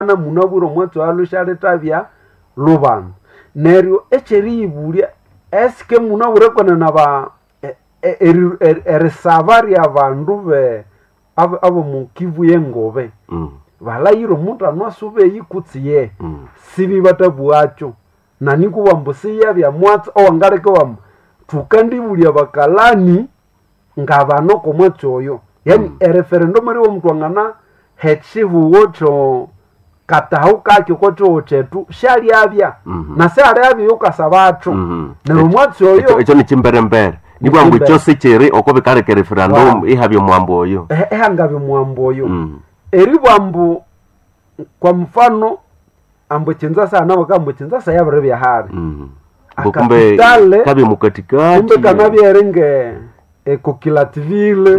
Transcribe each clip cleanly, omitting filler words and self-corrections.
na munaburo mwetu alushale tabia lubano neryo echeribulia eske munabure kone na ba erisavari abandu be abo mukivu yengobe balayiro muntu anwasube yikutsiye sibi batabuacho nani kubambusiya bya mwatsa owangaleke wam tukandibulia bakalani ngabano komwetsoyo yani referendum ari wo mtu angana hechivu wocho katahu kakyo kocho chetu shali abya na sale abya yukasabacho nero mwatsoyo echo ni chimberembere nibwa ngo chose cheri okobe kare ke referendum ihabyo mwambo oyo ehangabyo mwambo oyo eri bwambu kwa mfano ambo chenza nabo kambo chenza yabre bya hari kumbe kabi mukatikati kumbe kanabya erenge ekokilativile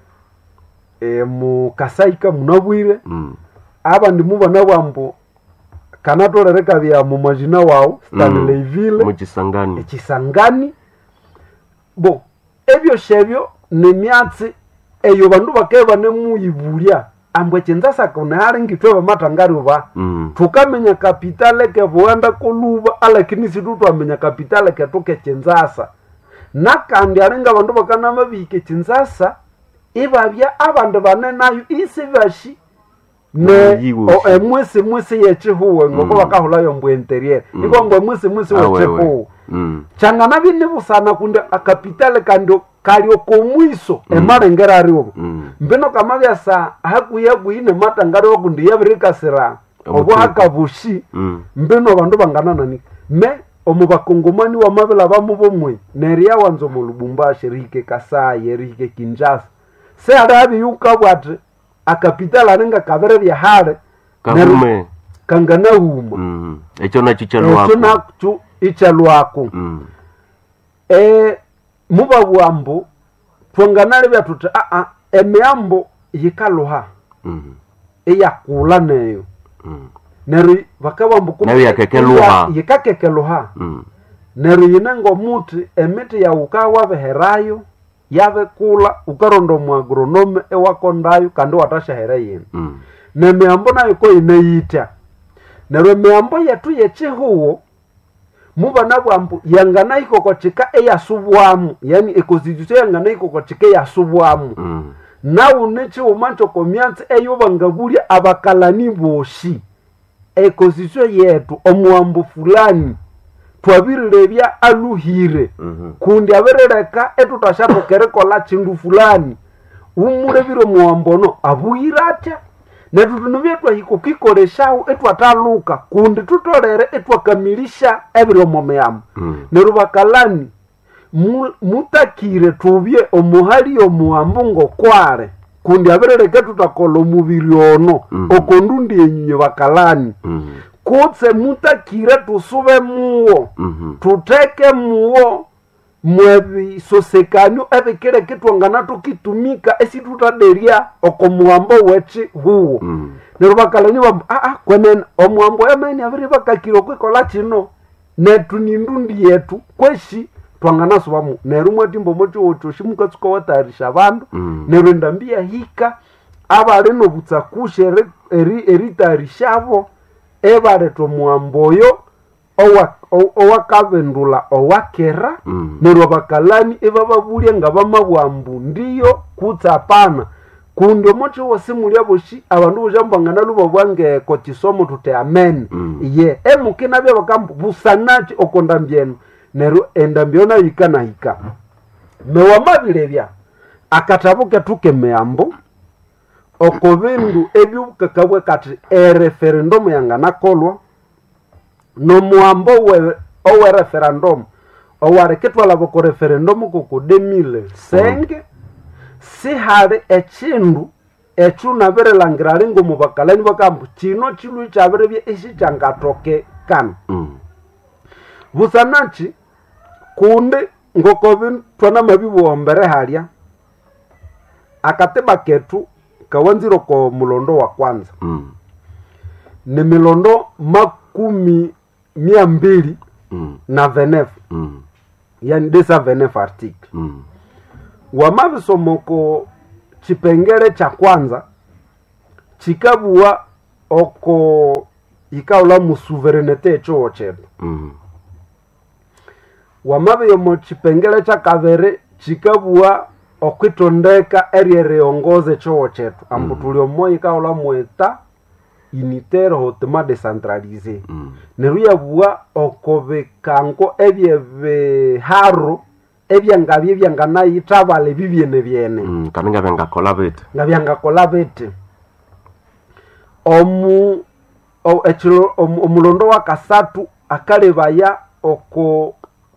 mu kasaika munabwire abandi mubona bwambo kanatolereka bya mu majina wao Stanleyville mu Kisangani bo ebyo shebyo ne myatsi eyo bandu bakeba ne muyibulia ambwe chenza kuna hari ngitwe bamatangari uba tukamenya kapitale ke Buanda koluba lakini situtu amenya kapitale ke toke chenzasa nakandi arenga bandu bakana mabike chenzasa ibabya abandu bane nayo isibashi ne mwese yechihuwe ngoko bakahula yombo interior iko ngo mwese wechihuwe changana bine busana kunde akapitale kando kalio komwiso emarengera ariwo mbino kama byasa hakuya guine matangari okundi yabirika sira obo hakabushi mbino bandu bangana nani me omubakongomani wa mabela bamubomwe neria wanzo mu Lubumbashi rike Kasai rike Kinshasa se arabi yukabwate akapitala arenga kabere bya hare karume kangana huma echo nacho ichalwako muba bwambo twanganale bya tuta emyambo yikaluha eyakula neyo neri bakabambo nayo yakekeluha yikakekeluha neri yinengo muti emiti ya ukawa beherayo yabe kula ukarondo mu agronome ewakondayo kandi watashahera yini nemyambo nayo ko ineyita nero myambo yetu yechihuwo mubana bwambu yangana ikokochika eyasubwamu yani ekonstitution yangana ikokochika eyasubwamu nawo nechi umancho komyantse eyobangabulia abakalani boshi ekonstitution yetu omwambo fulani twabirilebya aluhire kundi aberereka etutashatokere kola chindu fulani umulebiro mwambono abuyiratya netutuno byetwa hiko kikoleshawo etwataluka kundi tutolere etwakamilisha ebiro momeyamo nerubakalani mutakire tubye omuhali omuambungo kware kundi aberereka tutakola omubiri ono okondundi enyinye bakalani kutse mutakire tusube muwo tuteke muwo mwebi sosekanyo ebekere kitwangana tukitumika esitutaderia okomuambo wechi huwo nerubakalani bambu kwenen omuambo yameni abiri bakakiro kwikola chino netunindundi yetu kweshi twangana subamu nerumwe timbo mocho ocho shimukatsuko watarisha bandu nerendambia hika abale no butsakushe eritarishabo ebale to muamboyo owakavendula owakera nerwa bakalani ebababulia ngabamabwambu ndiyo kutsapana kundi omocho wosimulia boshi abandu bujambangana luba bwange ko chisomo tute amen ye emukina bya bakambu busanachi okondambyeno nerwa endambyona yikana hika mewamabilebya akatabuke tuke meambo okobindu ebyukakabwe kati referendum yangana kolwa no muambo owe referendum owareketwala boko referendum kuku 2005 si hali echindu echuna berelangira lingo mubakalani bakambu chino chilu chabere bye ishi changatoke kan busanachi kunde ngokobin twana mabibu ombere halya akateba ketu kawanziro ko mulondo wa kwanza ni milondo 200 na 29 yani 229 article wamabisomoko chipengere cha kwanza chikabuwa oko ikaula mu sovereignty cho chetu wamabe yomo chipengele cha kavere chikabua okwitondeka eriere ongoze cho chetu ambu tulio moyo ikaula mweta unitaire hautement décentralisé neruya bua okobekango ebyebe haro ebyangabye byangana yitabale bibyene byene kaninga benga kolabete ngabyanga kolabete omulondo wa kasatu akalebaya oko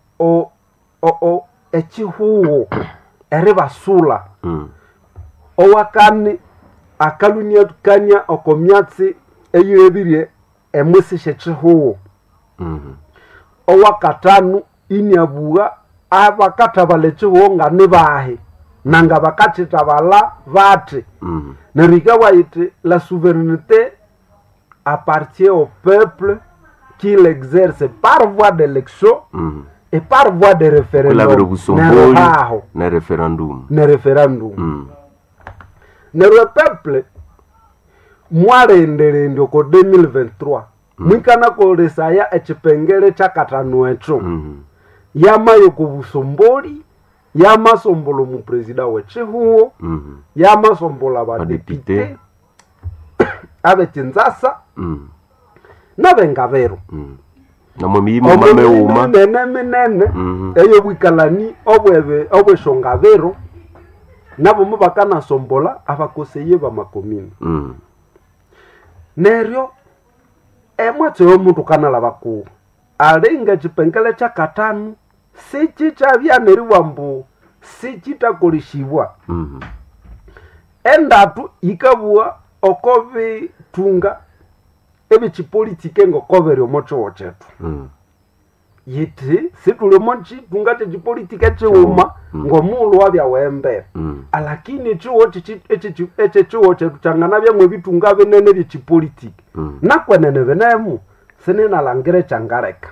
echihuo ere basula owakane akalunia kanya okomyatsi eyirebirie emwisi shechihuo owakatanu inyabua abakatabale chihuo ngane bahe nanga bakachitabala bate nerika waite la souveraineté appartient au peuple qui l'exerce par voie d'élection et par voie de référendum ne référendum ne le peuple mwarenderende ko 2023 mwikana ko resaya echipengele cha katanu echo yama yoko busomboli yama sombolo mu president wechihuo yama sombola ba député abe tinzasa nabengabero namwe mimo mameuma nene eyo bwikalani obwe shongabero nabo mubakana sombola abakoseye ba makomini neryo emwatse omuntu kanala bakuru alenga chipengele cha katanu sichi chabya neriwambu sichi takolishibwa endatu ikabua okovi tunga ebi chipolitike ngokovero mocho ochetu yiti situle monchi tunga te chipolitike chiuma ngomulu wabya wembe alakini chuo eche chuo chetu changana bya mwe bitunga benene bi chipolitike nakwenene benemu senena langire changareka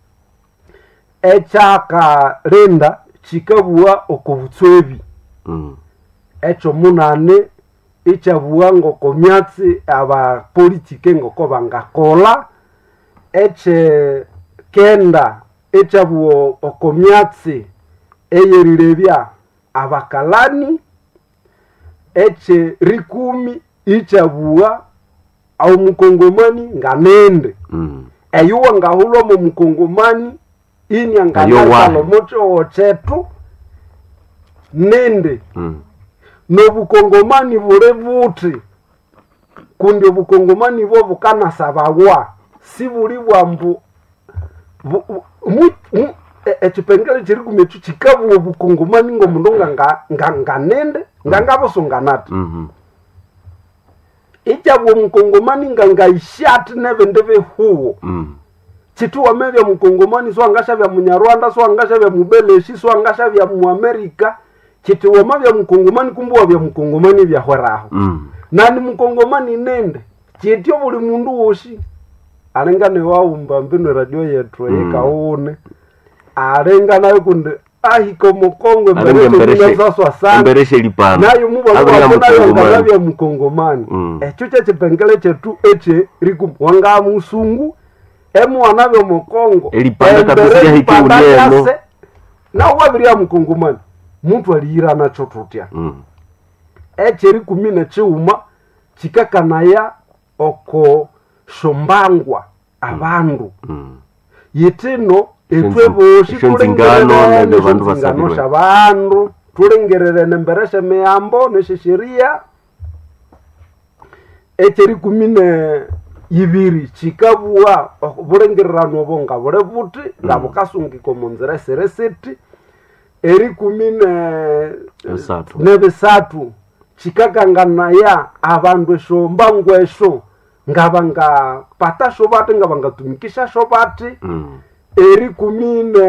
echaka renda chikabua okobutsebi echo munane ichabua ngokomyatsi aba politike ngokoba ngakola eche kenda echabuo okomyatsi eyerilebya abakalani eche rikumi ichabua au mukongomani nganende eyuwa ngahulo mu mukongomani inya ngalo mocho ochetu nende no bukongomani bure buti kundi bukongomani bo bukana sabawa si buri bwambu echipengele chiri kumechu chikabu bukongomani ngo mundonga nganende ngangabosonganati ichabo mukongomani ngaishati nebendeve huo chitu wamevya mukongomani so angasha vya munyarwanda so angasha vya mubeleshi so angasha vya muamerika chitu wamavya mukongomani kumbuwa vya mukongomani vya hweraho nani mukongomani nende chityo buli mundu woshi alengane waumba mbino radio yetu yekaone alengana kunde ahiko mukongwe mbere saswa sana mbereshe lipana nayo muba kwa vya mukongomani echuche chipengele chetu eche riku wanga musungu emu wanavyo mukongo elipanda kabisa hiki uneno na wabiria mukongomani muntu alira na chototia eche riku mine chiuma chikakanaya oko shombangwa abandu yitino etwebo shitulengano ne bandu basabirwe abandu tulengererene mbereshe meambo ne shishiria echeri kumine yibiri chikabua bulengererano bonga bure buti ngabukasungi komonzera sereseti eri kumine nebesatu chikakangana ya abandu shombangwa esho ngabanga patasho bate ngabanga tumikisha shobati eri kumine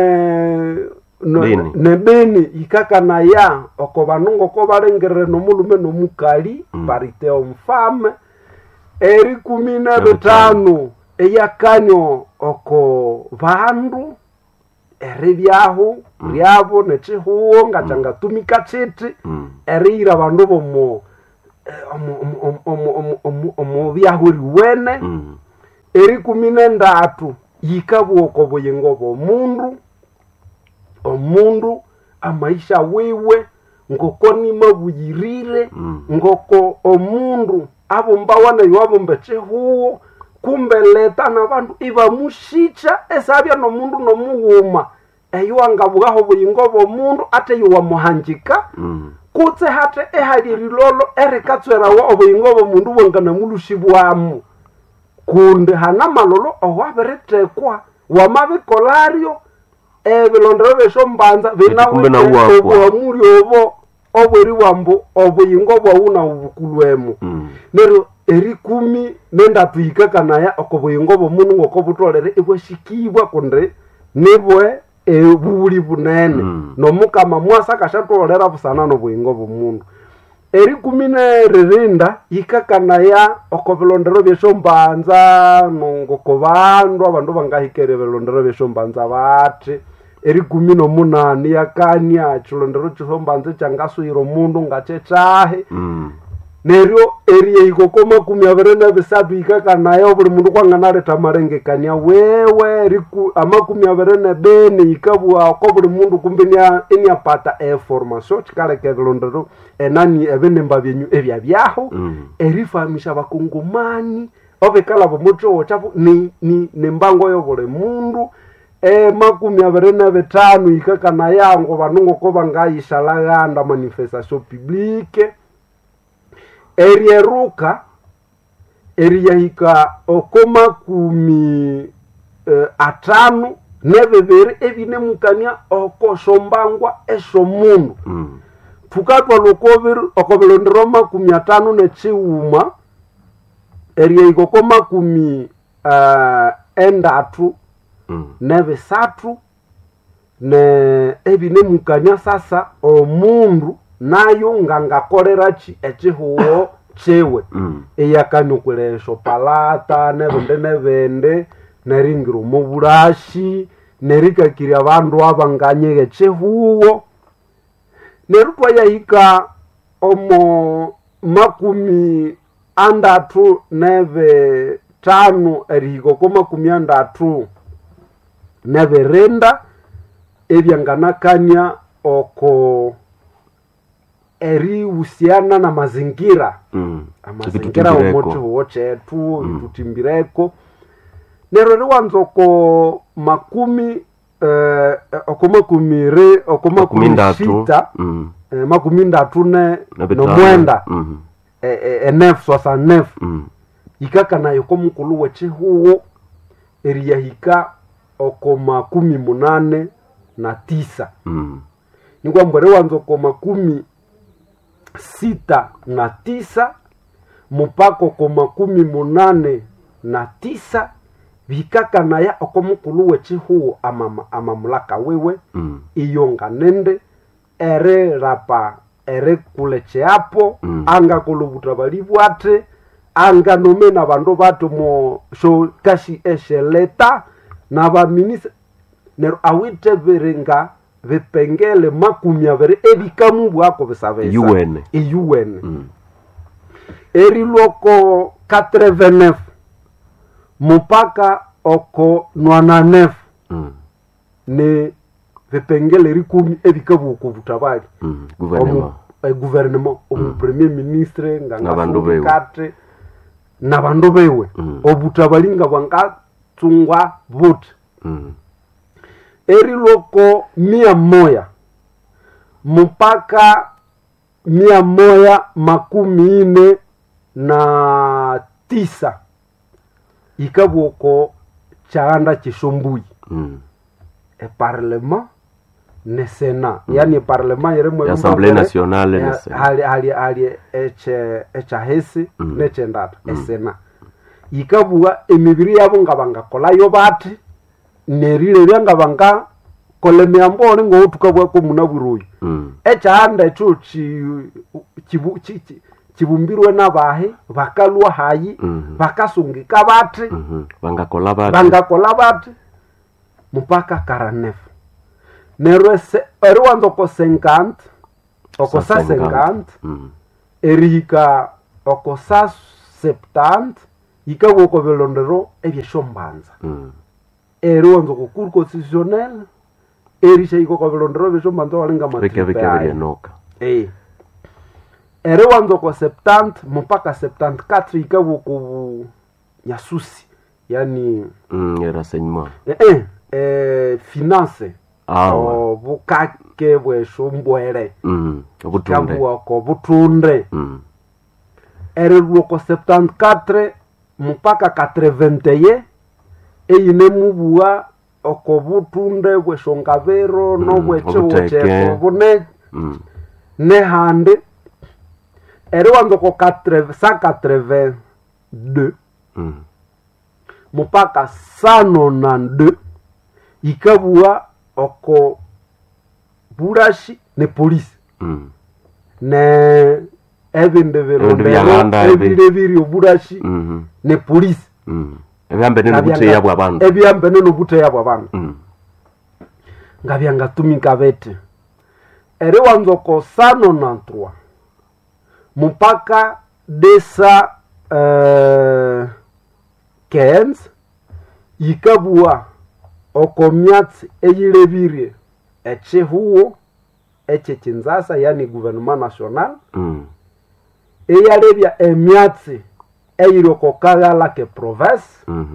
nebeni ikakana ya okobanungo ko balengerere no mulume no mukali parite omfame eri kumine betano eyakanyo oko bandu eri byaho ryabo nechihuo ngachanga tumika chiti eri ira bandu bomo omubyahuri wene erikumi nendatu yikabwoko buyingo bw'omundu omundu amaisha wiwe ngoko nimabuyirire ngoko omundu abombawana iwabomba chihuo kumbe leta nabandu ibamushicha esabya nomundu nomughuma eyo angabwaho buyingo bw'omundu ate yowamuhanjika kutse hate ehalililolo erikatswerawo obuyingo bw'omundu bwangana mulushibwamu kundi hana malolo owabiretekwa wamabikolaryo ebilondero byeshombanza binawobwamuri obo obweri bwambu obuyingo bwawuna ubukulwemu nero erikumi nendatu yikakanaya okobuyingo bw'omundu ngoko butolere ibwashikibwa kundi nibwe ebuli bunene nomukama mwasa kashatolera busana nobuyingo bw'omundu erikumi neririnda yikakanaya okobilondero byeshombanza ngoko bandu bangahikere bilondero byeshombanza bati erikumi nomunani yakania chilondero chishombanza changaswira omundu ngachechahe neryo eriye ikoko 23 yikakanaya obuli mundu kwanganareta marengekania wewe riku 24 yikabwa ko buli mundu kumbinya eniapata information chikaleke bilondero enani ebenemba byenyu ebyabyaho erifamisha bakungumani obekala bomucho chapo ni nembango yo buli mundu 25 yikakanaya ngo banungo ko bangayishalaganda manifestation publique erieruka eriyahika okoma 15 nebebere ebinemukania okosombangwa esomundu tukatwa lokobir okobilondero 50 nechiuma eriyahika okoma 13 nebesatu ne ebinemukania sasa omundu nayo ngangakolera chi echihuo chewe eyakanukulesho palata nebende neringiro muburashi nerikakiri abandu abanganyege chehuo nerutwa yahika omo 35 erihiko ko 30 neberenda ebyanganakania oko eri usiana na mazingira amazingira omoto wochetu itutimbireko nero riwanzoko 10 okoma 10 okoma 16 13 no mwenda enef 69 ikakana yoko mukulu wechihuo eriyahika okoma 18 na 9 ningwa mbere wanzoko 69 mupako koma 89 bikakanaya okomukulu wechihuo amamulaka wewe iyonga nende ere rapa ere kulecheapo anga kulubuta balibwate anga nomena bandu bato mo so kashi esheleta na ba ministre nero awite berenga vipengele 20 ebikamu bwako bisabesa UN eriloko 89 mupaka oko 99 ne vipengele rikumi ebikabu kuvutabali gouvernement premier ministre nganga kate na bandu bewe obutabalinga bwanga tungwa vote eriloko 100 mpaka 149 ikabwoko chaanda chisombuyi parlement ne Sénat yani parlement yeremwe Assemblée nationale hali echahesi nechendata Sénat ikabwa emibiri yabo ngabanga kolayo bati nerile lyanga banga kolemya mbone ngo tukabwa ko munaburuyo echanda echo chibumbirwe nabahe bakalwa hayi bakasungika bati bangakola bati mpaka 49 nerwese eriwanzo ko 50 oko 50 erika oko sa 70 ikabu ko belondero ebyeshombanza ero wanzo ko cour constitutionnel erisha iko ko belondero ebyeshombanza walinga matripe noka ero wanzo ko 70 mpaka 74 ikabu ko nyasusi yani renseignement finance bukake bweshombwere obutunde ko butunde ero ko 74 mpaka 81 eyine mubua oko butunde bweshongavero no bwechewocheko bune ne hande ero wanzo ko 82 mpaka 192 ikabua oko burashi ne polisi ne ebinde biri oburashi ne polisi ebyambe n'obute yabo abantu ebyambe n'obute yabo abantu ngabyanga tumika bete ere wanzo ko 193 mpaka desa 15 ikabua okomyatsi eyilebirie echihuo echechinzasa yani gouvernement national eyalebya emyatsi eyiroko kagala ke province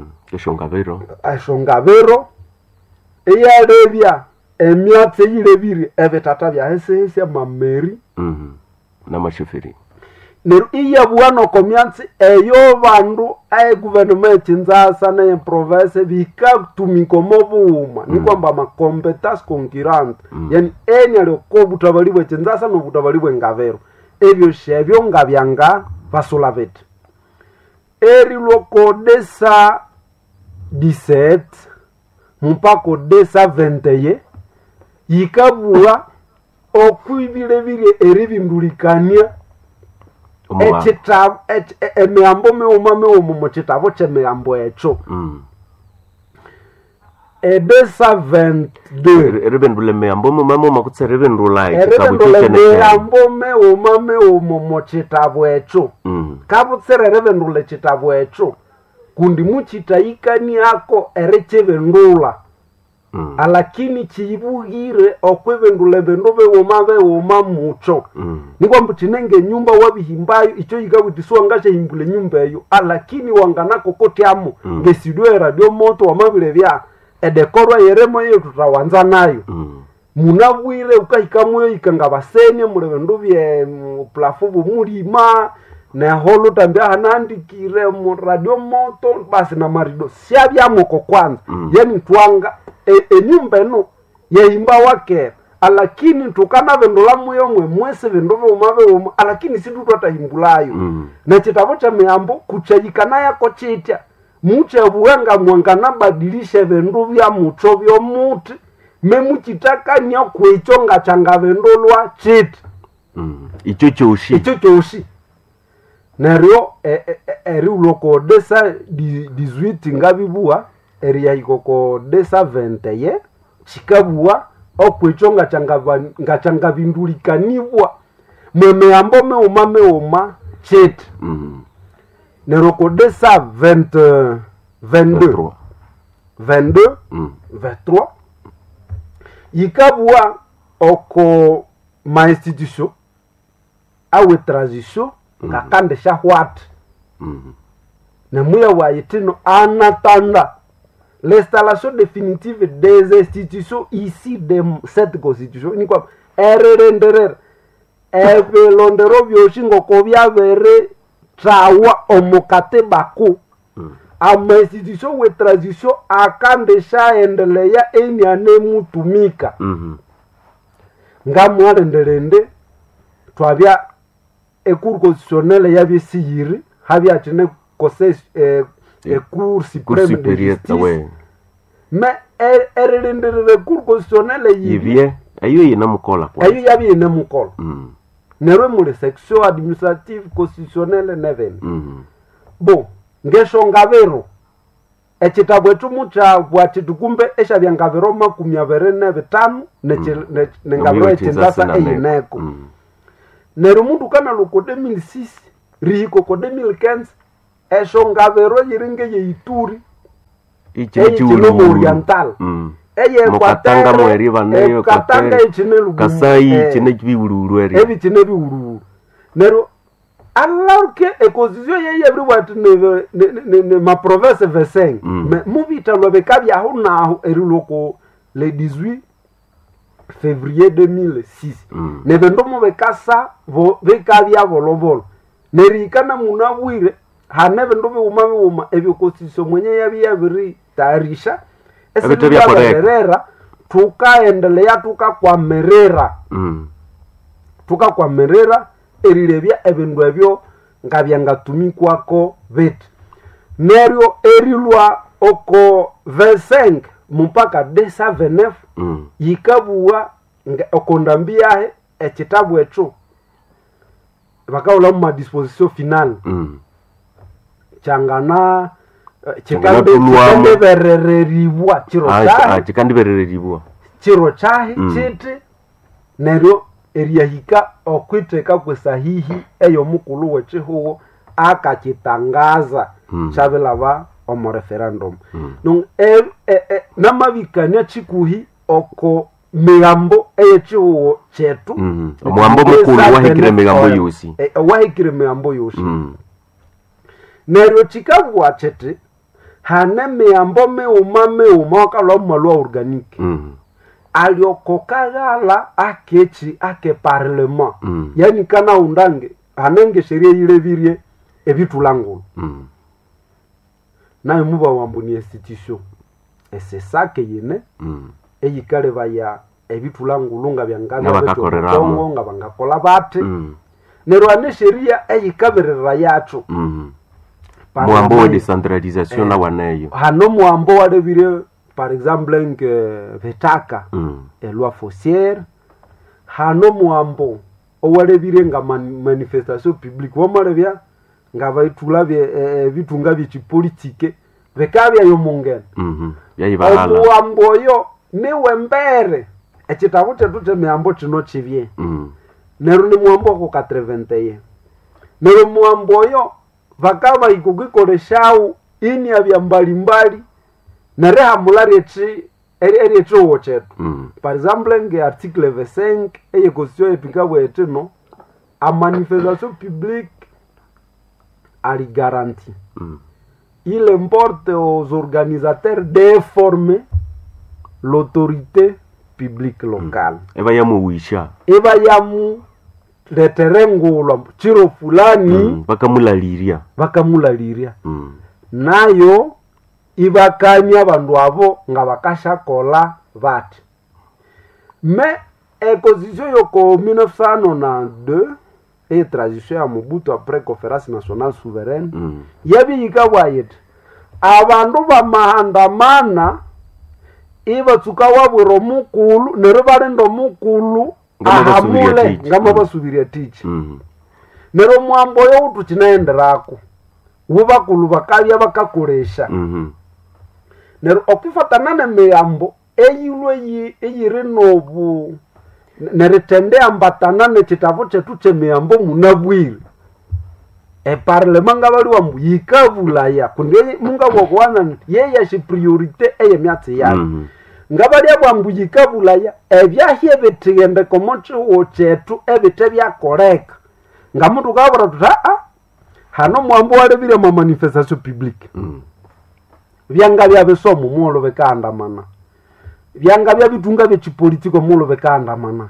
eshongavero eyalebya emyatsi eyilebirie ebetata bya hese mameri na mashifiri neru iyabwana komyatsi eyo bandu ay gouvernement chinzasa na province bikatumiko mobuma ni kwamba ma competence concurrente yani eni aloko butabalibwe chinzasa no butabalibwe ngavero ebyo shebyo ngabyanga basolavete eri loko desa 17 mpako desa 21 yikabua okuibilebile eribindulikania echitabu emiambo meuma muchitabu chemiambo echo edesa 22 eribendule miambo meuma kutse ribendula miambo meuma muchitabu echo kabutsere ribendule chitabu echo kundi muchitaikani yako erichebendula alakini chibugire okwebendule bendo beuma mucho nikwa mbutinenge nyumba wabihimbayo icho yigawutiswa ngashe himbule nyumba eyo alakini wangana kokoti amu ngesidwe radio moto wamabile bya edekorwa yeremo yeyo tutawanza nayo munabwire ukahikamuyo ikanga basene mule bendo bye plafobu mulima na holo tambia hanandikire mu radio moto basi na marido siabya moko kwanza yani twanga enyumba eno yehimba wake alakini tukana vendola muyo mwese vendove umave alakini sidu twatahimbulayo na chitabo cha miambo kuchayikana yako chitya muche buwanga mwangana badilishe vendu vya mucho vyo muti memuchitaka nya kwechonga changa vendolwa chiti icho choshi neryo eri uloko desa 18 ngabibua eri ya ikoko desa 21 chikabua okwechonga changa bindulikanibwa memeambo meuma chiti neryo ko desa 22 23 ikabua oko ma institution awe transition kakande shahwat nemuya wayitino anatanda l'installation définitive des institutions ici de cette constitution ni kwa erenderer ebelondero byoshingo ko byabere trawa omukate baku ama institution we transition akande shaendelea eni ane mutumika ngamwarenderende twabya cour constitutionnelle yabisiyiri habya tene conseil cour suprême de justice mais erendere cour constitutionnelle yivye ayo yina mukola kwa ayo yabi yina mukola nero muri section administrative constitutionnelle neven bon ngesho ngavero echitabo etumucha bwatitukumbe esha byangavero 25 ne ngavero echindasa eyineko nero mundu kana loko 2006 rihiko ko 2015 esho ngavero yiringe ye Ituri ichino oriental eye Katanga mweri baneyo Katanga ichine lugu Kasai chine biwururu eri ebi chine biwururu nero alors que ekosiziyo ye everywhere ne ma province 25 mais mubita lobekabya aho naho eri loko le 18 février 2006 ne bendo mubekasa bekabya volovolo nerikana munabwire hane bendo biuma ebikosiziyo mwenye yabiri tarisha ebitebya tukaendelea tukakwamerera erilebya ebindu ebyo ngabyangatumikwa bit neryo erilwa oko 25 mpaka 279 yikabuwa okondambiyahe ekitabu echo bakaula mu disposition finale changana chikandiberereribwa chiro chahi chiti neryo eriyahika okwiteka kwesahihi eyo mukulu wechihugo akachitangaza chabilaba omo referendum namabikania chikuhi oko migambo eyechihugo chetu mwambo mukulu wahikire migambo yosi neryo chikabwa chete hane miambo meuma wakalo malwa organique aliokokagala ake parlement yani kana undange hanenge sheria yilevirie ebitulangulu naye muba wambuni institution c'est ça que yene eyikale baya ebitulangulu nga byangabetongo nga bangakola bate nero ane sheria eyikaberera yacho mwambo wa decentralisation na waneyo hano mwambo walebire par exemple nke vetaka loi foncière hano mwambo owalebire nga manifestation publique wamalebya nga baitula bitunga bichipolitike bekabya yo mungene yayibalala mwambo yo niwe mbere ekitabu chetu chemiambo chino chibye nero ni mwambo ko 81 nero mwambo yo vakaba ikugikoleshau ini abya mbalimbali nereha mulari eri uwo chetu par exemple nge article 25 eye constitution epikabwe etino a manifestation publique ali garantie il importe aux organisateurs d'informer l'autorité publique locale eba yamu leterengulwa chiro fulani bakamulaliria nayo ibakanya bandu abo nga bakashakola bati me constitution yoko 1992 et transition ya Mobutu après conférence nationale souveraine yabiyika bwayet abandu bamahandamana ibatsuka wabwiro mukulu nero balendo mukulu ahamule ngama basubiria tichi nero mwambo yo utu chinaenderako ubakulu bakabya bakakolesha nero okifatana na meyambo eyire nobu neritende ambatana nechitabu chetu chemeyambo munabwire parlement ngabali wambu yikabulaya kundi munga bwokwana yeye shi priorite eye myatsi yana ngabali abwambu yikabulaya ebyahye bitigende komochi wochetu ebite byakoleka ngamuntu kabura tuta hano mwambo walebire ma manifestation publique byanga byabesomo mulo bekandamana byanga byabitunga bechipolitiko mulo bekandamana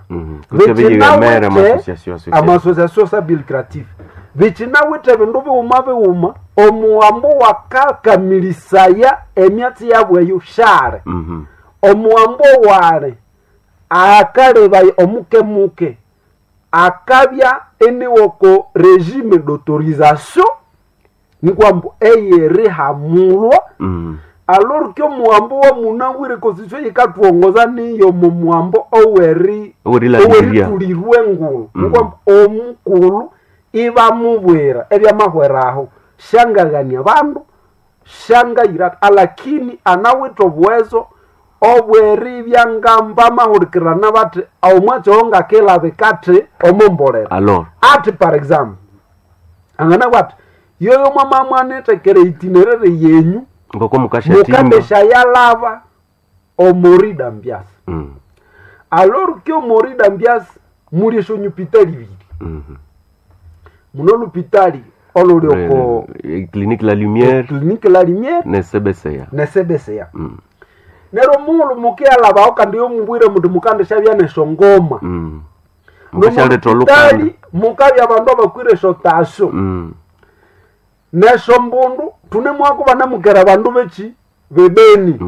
association civile créative bichina wite bindu biuma omuambo wakakamilisaya emyatsi yabweyo share omuambo wale akaleba omuke akabya eniwoko régime d'autorisation nikwambo eyeri hamulwa alors que muambo wa munawire constitution ikatuongoza niyo muambo oweri tulirwe ngulu nikwambo omukulu iba mubwera ebyamahweraho shangagania bandu shangayira alakini anawito bwezo obweri byangamba mahurikirana bati aumwache onga kela bekate omombolera alors ati par exemple angana wat yoyo mama mwane tekere itinerere yenyu ngoko mukashatima mukabesha yalava omorida mbias alors que omorida mbias muri sho nyupitali bibiri muno lupitali olorioko clinique la lumière ne CBCA nero mulu mukiala bao kandi yo mbwire mundu mukande shabya ne shongoma mukashale tolukanda mukabya abandu abakwire shotasho ne shombundu tune mwako bana mugera abandu bechi bebeni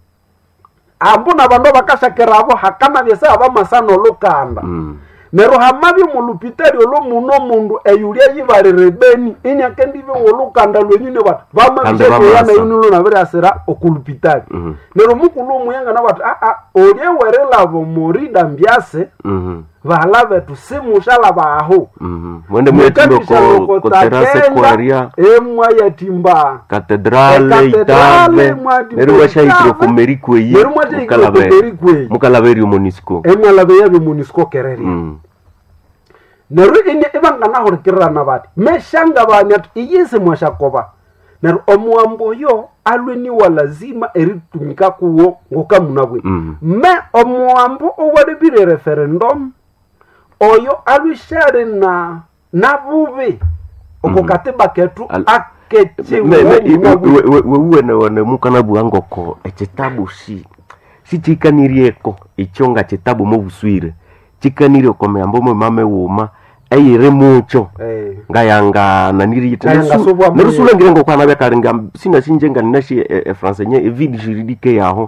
ambuna abandu bakashakera abo hakana byese abamasano lukanda nero hamabi mulupitali olo muno mundu eyulia yibarire beni inyake ndibe wolukanda lwenyine bat bamabiseko yana yunulo na bere asera okulupitali nero mukulu muyenga na bat olie werela bo morida mbiase balave tusimushala baho mwende mwetilo ko terrasse kwaria emwa yatimba cathedrale itave nero washaitiro ko merikwe mukalaveri monisco emwa lave ya monisco kereri nero ine ibangana horikirana bati meshanga banyat iyese mwashakoba nero omwambo yo alweni walazima eritumika kuwo ngokamunabwe me omwambo owadibire referendum oyo alwishare na bubi okokatiba ketu akechi wewe na wane mukana buangoko ekitabu si chikanirieko ichonga kitabu mo buswire chikanire ko membo mo mame wuma ayire mucho ngayanga naniri yitenesu nerusule ngirengo kwana bekaringa sina sinjenga ninashi français nye vide juridique yaho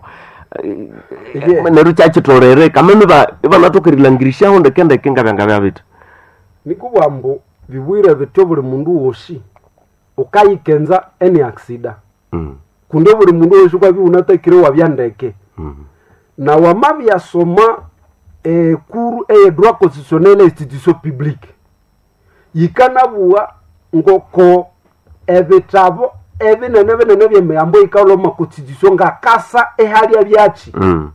neru chachi torere kamene ba natokirilangirisha honde kende kenga byanga bita nikubwambo bibwire bityo buli mundu woshi ukayikenza any accident kunde buli mundu woshi kwa biunatakire wabyandeke na wamabi yasoma kuru droit constitutionnel institution publique yikanabuwa ngoko ebitabo ebinene byemyambo ikalo ma constitution ngakasa ehali abyachi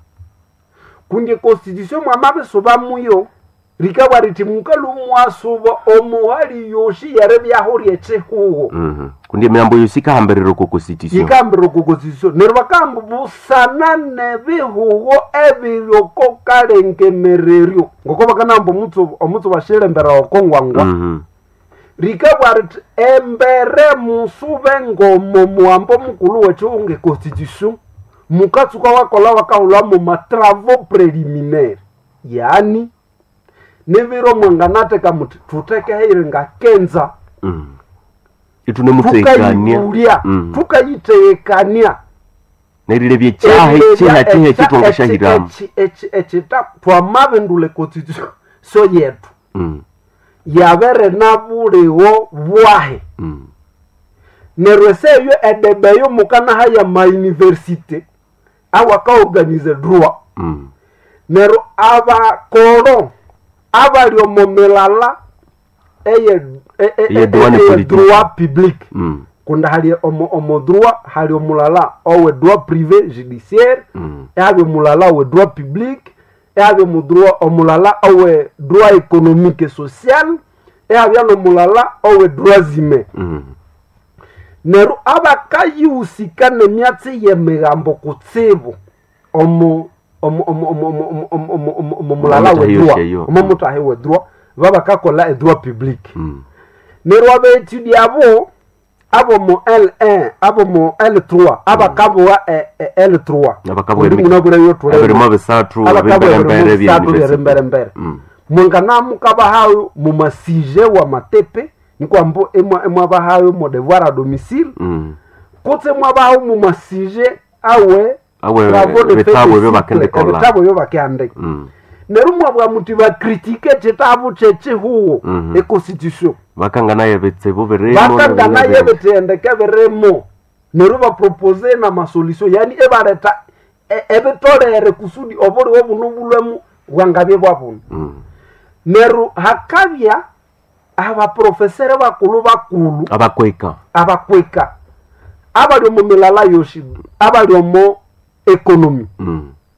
kunde constitution mwamabe soba muyo rikaba ritimuka lumwasuba omuhali yoshi yarebya hori echehugo kunde myambo yosika hamberero ko constitution ikambero ko constitution nerwakambu busana nebihugo ebiroko kalengemererio ngoko bakanambo omutso bashire mbera okongwangwa rikaba rit embere musube ngomo mwambo mukulu wechunge constitution mukatsuka wakola wakahula mu matravo preliminaire yani neviro mwanganate kamuti tuteke heire ngakenza itune mutekania tukayitekania nerile byechahe chehe chitongesha hiramu echita twamabendule constitution so yetu yabere nabulewo bwahe nerweseyo edebeyo mukana haya ma universite awaka organize droit nero abakoro abalio momelala droit public kunda hali omo droit hali omulala owe droit privé judiciaire hali omulala owe droit public hali omulala owe droit économique et social hali omulala owe droit humain nero abakayusika nemyatsi yemegambo kutsibu mulala we droit omomutahe we droit babakakola droit public nero abetude abo mo L1 abo mo L3 abakabo wa L3 abakabo ebirimo bisatu abembere mungana mukabahayo mu masije wa matepe nikwambo emwa bahayo mo devoir à domicile kutse mwa bahayo mu masije awe bitabo byo bakandika nero mwabwa muti ba critique chetabu chechihuo e constitution bakangana yebetsebo beremo bakangana yebetendeke beremo nero ba proposer na ma solution yani ebareta ebetolere kusudi obori obunubulwemu bwangabye bwabunu nero hakabya aba professeur bakulu abakweka abali mu milala yoshi abali mu economy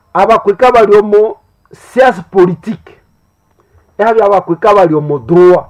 abakwika bali omo science politique ehabya abakwika bali omo droit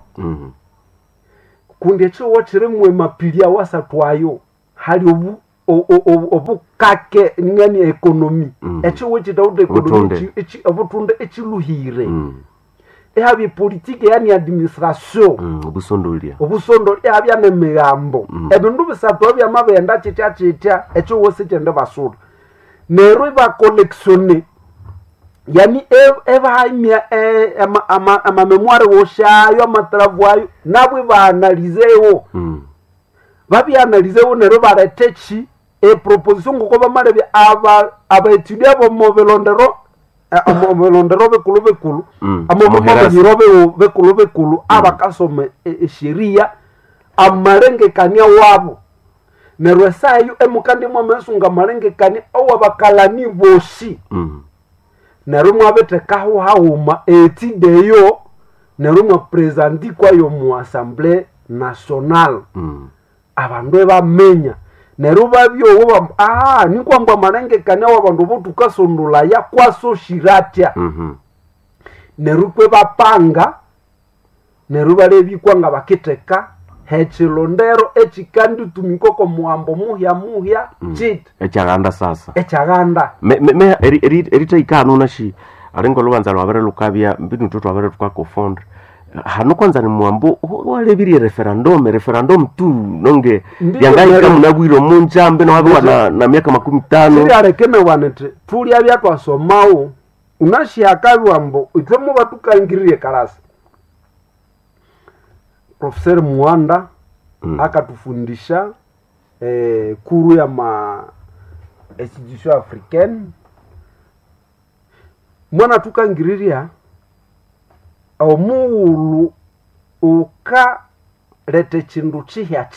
kundi ekiwo kirimwe mapilia wasatwayo hali obukake ngani ekonomi ekiwo kitawude ekonomi obutunde ekiluhire ehabya politike yani administration obusondolya ehabya nemigambo ebindu bisatu ebya mabenda kitya ekiwo sikende basura nerwe ba collectionner yani haimia ama memoire woshayo amatravuayo nabwe ba analizewo babi analizewo nerwe baretechi proposition ngoko bamale aba etudia bo movelondero bekulu bekulu bekulu abakasome sheria amarenge kania wabo nerwe sayo emukandi mwa mesunga marenge kania owabakalani boshi nerwe mwabetekaho hauma etideyo nerwe mwa presenti kwayo mu assemblée nationale abandu bamenya nerwe babyo nikwamba marenge kania wabandu botukasondula ya kwaso shiratya nerwe kwe bapanga nerwe balebikwa nga bakiteka hechilondero echikandi tumikoko muambo muhya chit echaganda sasa echaganda me erita ikano nashi arengo lubanza lwabere lukabya mbinu toto abere tukakofondre hano kwanza ni muambo walebiri referendum tu nonge yangaika munabwiro munjambe no habi na miaka 15 siri arekeme wanete tuli abya twasomao unashi akabi wambo itwemo batukangiriye karasi Professeur Muanda akatufundisha kuru ya ma institution africaine mwana tukangiriria omuulu uka lete chindu chihya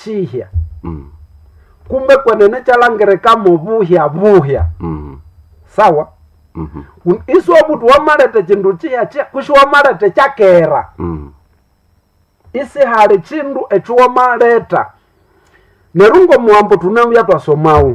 kumbe kwenene chalangereka mu buhya sawa iso obutu wamalete chindu chihya kushi wamalete chakera isi hali chindu echuwa maleta nerungo muambo tunamya twasomao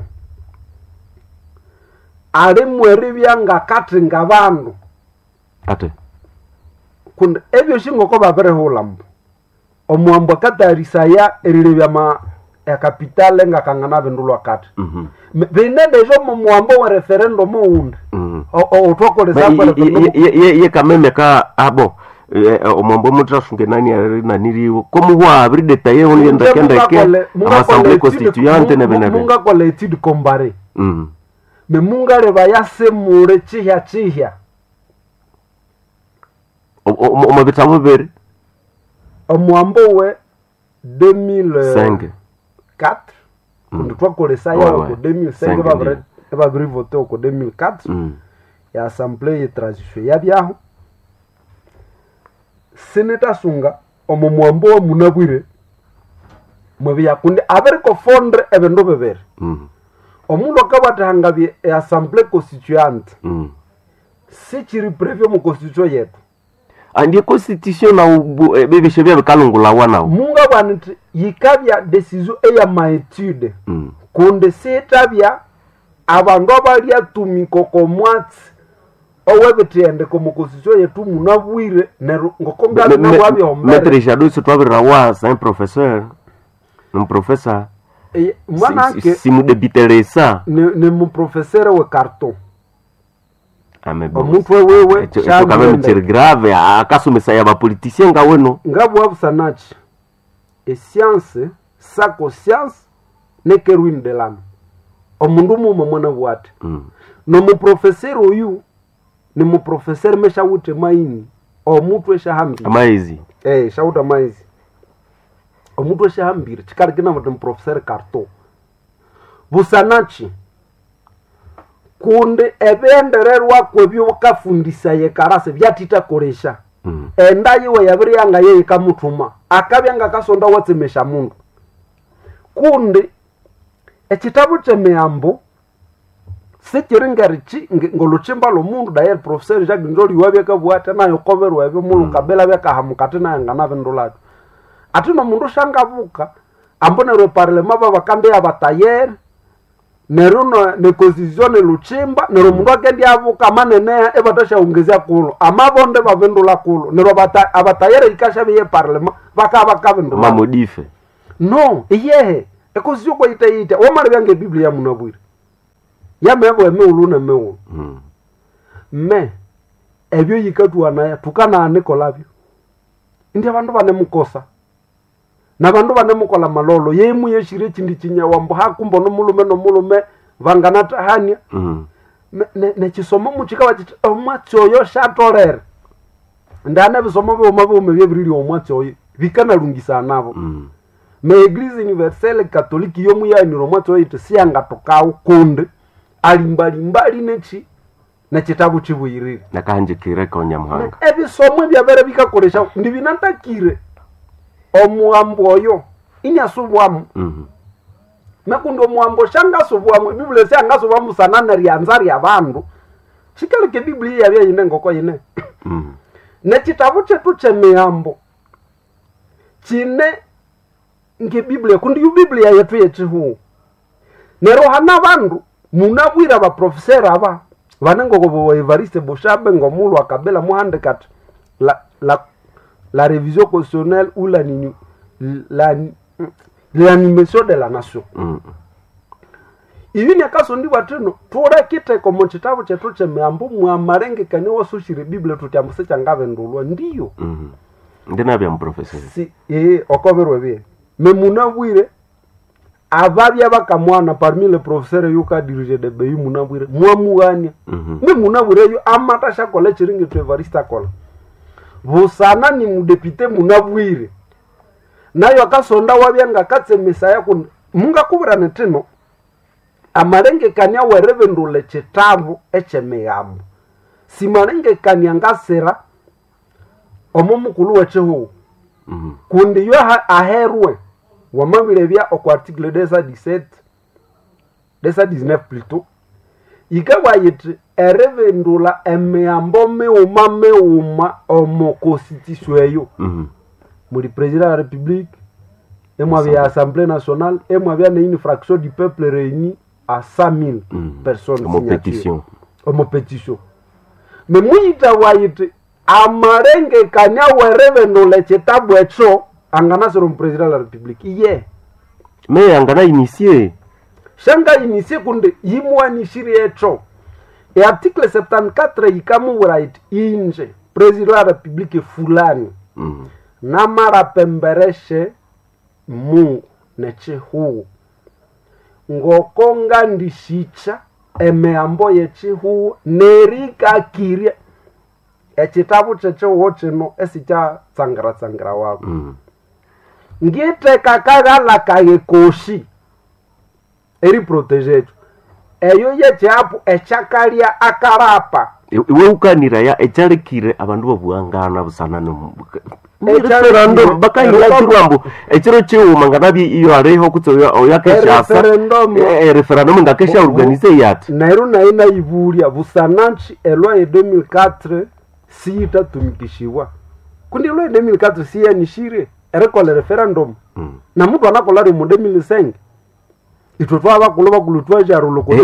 ali mweri byanga kati nga bandu ate kundi ebyo shingoko babere hulambo omuambo katarisaya erilebya ma ya kapitale nga kangana bindulwa kati bine dejo muambo wa referendum undi otwakoleza ye kameme ka abo omombo mutrafunge nani niriwo komuwa abri detaye on yenda ke assemblée constituante ne benebe munga kwa l'étude comparée me munga le bayase mure chihya o bitabo bere omwambo we 2005 ndo twakolesa ya ko 2005 babri voté ko 2004 ya assemblée de transition ya byaho seneta sunga omumwambo wa munabwire mwebiya kundi aberiko fondre ebendo bebere omundu akabatanga bye assemblée constituante si chiri prévu mu constitution yetu andi constitution na bebe shebya kalungula wana munga banti yikabya decision eya maetude kundi setabya abandu abali atumiko komwatsi owebetende komo constitution yetu munabwire nero ngokonga nabwabi ombere maître Jadot se twabira wa un professeur un professeur mwanake si mu debiteresa ne mu professeur we carton omuntu wewe kama mtiri grave akasomesa ya ba politicien nga weno ngabwa busanachi science sa conscience ne que ruine de l'âme omundu mu mwana bwate no mu professeur uyu ni mu professeur mesha wute maini omuntu eshahambi amaizi shauta maizi omuntu eshahambi chikari kina mu professeur carton busanachi kunde ebendererwa kwebyo kafundisa ye karase byatita koresha endayi we yabiri yanga ye kamutuma akabyanga kasonda watsemesha mundu kunde ekitabu kyemyambo sekiringarichi ngoluchimba lo mundu daye professeur Jacques Ndoli wabeka bwata nayo koberwa ebyo mulu kabela bekahamukate na ngana bindulatu atino mundu shangabuka ambonero parlement baba kande abatayer neruno ne constitution luchimba nero mundu akendi avuka manene ebatasha ongezea kulo amabonde bavendula kulo nero abatayere ikasha biye parlement baka vendula mamodife no iye ekonstitution ko ita wamara byange biblia munabwire yamebo emeuluna mewu me ebyo yikatwa naye tukana nikolabyo ndi abantu banemukosa na bandu banemukola malolo yemu yeshire chindi chinya wambo hakumbo no mulume vangana tahania ne chisomo muchikawa chiti omwatsoyo shatolere ndana bisomo byo byebirili omwatsoyo bikana lungisa nabo me Eglise universelle catholique yo muyaniro omwatsoyo itisianga tokawo kunde alimbali nechi na chitabu chibuyirire nakanje kireka onyamuhanga ebisomo byabere bikakoresha ndibinantakire omuambo oyo inyasubwamu mekundo omuambo shangasubwamu biblia syangasubwamu sanana ryanzari abandu shikaleke biblia yabya yine ngoko yine nekitabu chetu chemiambo chine nge biblia kundi yu biblia yetu yechihu nerohana bandu munabwira abaprofesera aba banengoko bo Evariste Boshabe ngomulu akabela muhande kat la révision constitutionnelle ou l'animation de la nation. Ivi nyakasondi watino tura kite komo chitabu chetu chemiambo muamarenge kane wasushire biblia tutiambuse changave ndulwa ndiyo ndina bya professor si okoberwe bie memunabwire ababya bakamwana parmi les professeurs yuka dirige de beyu munabwire muamugania memunabwire yo amatasha kole chiringi tu Evariste kola busana ni mudepite munabwire nayo akasonda wabyanga katsemesa yako munga kubrana tino amarenge kanya werevendule chitabu echemiambo simarenge kanya ngasera omumukulu wecheho kundi yo aherwe wamabire bya au article 217 plutôt ikawa yiti erevendula emiambo meuma omo constitution eyo muri président de la république et moi via assemblée nationale et moi via une fraction du peuple réuni à 100,000 personnes omo pétition mais muita wayiti amarenge kanya werevendula chitabu echo angana sero président de la république iye me angana initié shanga initié kunde yimwani shiri echo et article 74 ikamu right inje président de la république fulani namara pembereshe Mungu nechihu ngokonga ndishicha emeambo yechihu nerika kirie echitabu checho wochino esicha tsangara wako ngite kakagala kayekoshi eri proteger eyo yeche hapo echakalia akarapa iwe ukanira ya echarekire abantu babuangana busana no referendum bakayira kirwambo echiro cheuma nganabi iyo areho kutsoya oyakeshasa referendum ngakesha organize yati nairu naina iburia busananchi elwa 2004 sita tumikishiwa kundi elwa 2004 siya nishire erekole referendum na mtu anakolari mu 2005 itotwa abakuloba kulutwa jarulo ko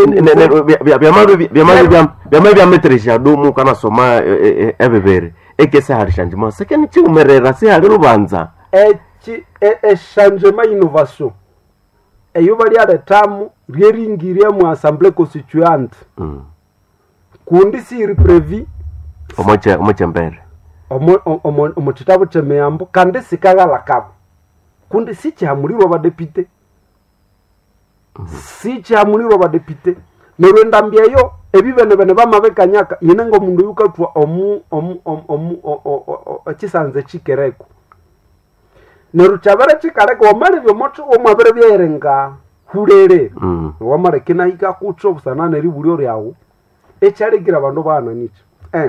bya metresha domu kana soma ebebere ekese hari changement sekeni chiumerera se hari rubanza changement innovation eyo bali aretamu ryeringire mu assemblée constituante kundi siri prevu omoche mbere omo chitabu chemeambo kandi sikagala kabo kundi sichihamulirwa badepite sichihamulirwa badepite nerwenda mbyeyo ebibene bamabekanyaka yinengo mundu yukatwa chisanze chikereko neruchabere chikareko wamale byomoto omwabere byerenga hulere wamale kina hika kucho busanane ribulyo ryawo echalegira bandu bana nicho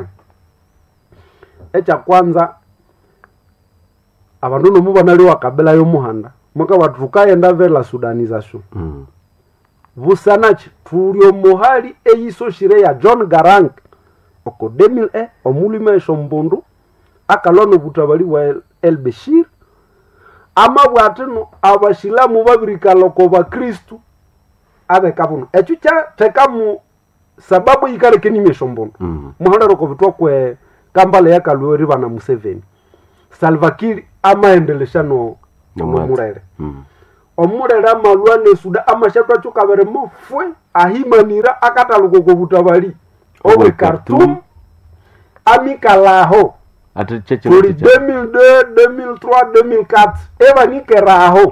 echa kwanza abantu nomubana liwa kabela yo muhanda muka watuka yenda vela sudanization busanachi tulio mohali eyiso shire ya John Garang oko 2001 omulime shombundu akalono butabali wa El Bashir ama bwatino abashilamu babirika loko ba Kristo abe kabuno echu cha tekamu sababu ikale kinime shombono muhanda roko bitwa kwe kambale ya kalweri bana Museveni Salva Kiir amaendelesha no murere omurere amalwane suda amashatwa chukabere mofwe ahimanira akataluko kubutabali owe Khartoum amikalaho ati cheche kuri 2002 2003 2004 eba nikeraho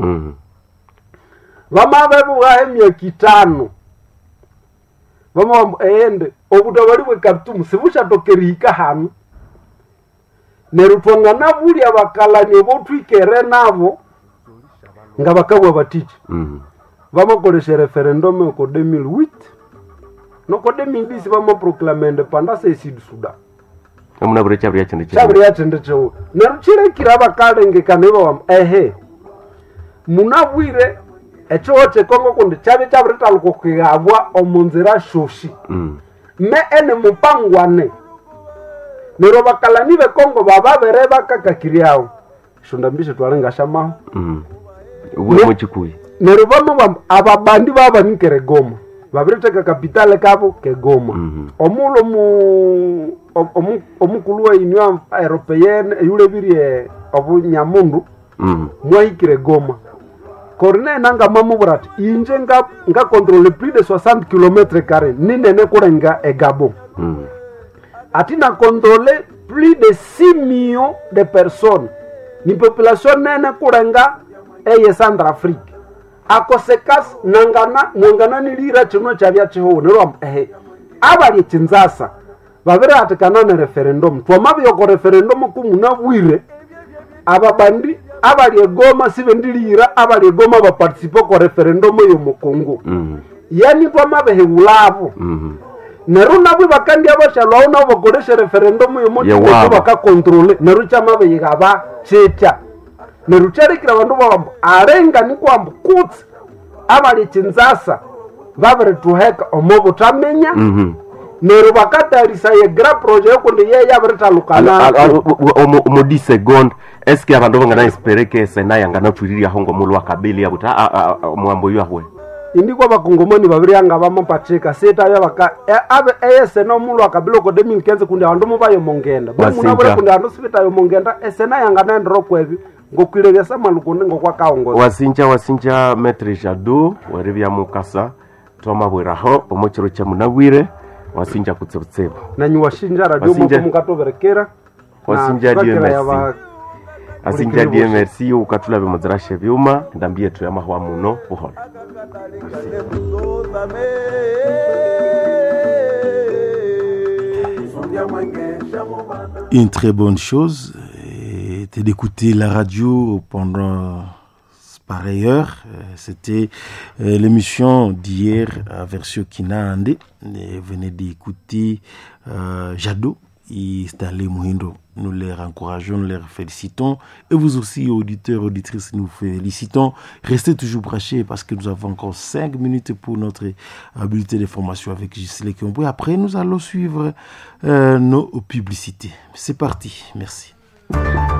vama vevuga emyaka 5 vama ende obutabali bwe Khartoum sibushatokeriika hanu nerutwanga nabuli abakalani botwikere nabo nga bakabwa batichi vamakolesha referendum ko 2008 noko 2010 vamaproclame independence ya Sud Sudan amuna bure chabri yachende chewo neruchirekira abakalengekana ibo munabwire echoche Kongo kundi chabe chabiritaluko kigabwa omunzira shoshi me ene mupangwane nero bakalani be Kongo bababere bakakakiriao shundambishe twalenga shama uwe mochikuyi nero bamwe ababandi baba nikere Goma babirteka kapitale kabo ke Goma omulo omukulu wa Union Européenne yule birie obunyamundu mwahikire Goma korne nanga mamu brat inje nga contrôler plus de 60 km² ninene kurenga e Gabon atina contrôler plus de 6 millions de personnes ni population nene kurenga eye Centrafrique akosekas mwangana nilira chino chabya chiho nero abali chinzasa babere atekana na referendum twamabyo ko referendum kumuna bwire ababandi abali Goma sibendilira abali Goma ba participer ko referendum yo mu Kongo yani twamabehe ulabo neruna bwe bakandi abashalwa na bakoresha referendum yo mu Kongo baka contrôler nerucha mabehe gaba checha nerucharekira bandu babo arenga ni kwamba kutsi abali chinzasa babere tuheka omobo tamenya nero bakatarisa ye grand projet kundi ye yabritalukana mo 10 secondes est-ce que abantu bangana espérer que sena yangana twiriri ahongo mulu akabeli yabuta mwambo yahwe indikwa bakongomani babiri anga bamapacheka seta yabaka abe sena mulu akabelo ko 2015 kundi abantu mubayo mongenda bamuna bole kundi abantu sibita yo mongenda sena yangana ndro kwebi ngokwirega samalukunde ngokwa kaongoza wasinja maître Jado weribya mukasa twamabweraho omochiro cha munabwire wasinja kutsebutsebu nanyi washinja radio mukatoberekera wasinja die merci ukatula bimozarashe byuma ndambie tu ya mahwa muno buhoro Une très bonne chose était d'écouter la radio pendant pareille heure. C'était l'émission d'hier à version Kinande. Venez d'écouter Jado et Stanley Muhindo. Nous les encourageons, nous les félicitons. Et vous aussi, auditeurs, auditrices, nous félicitons. Restez toujours branchés parce que nous avons encore 5 minutes pour notre bulletin d'information avec Gisèle Kiombo. Après, nous allons suivre nos publicités. C'est parti. Merci.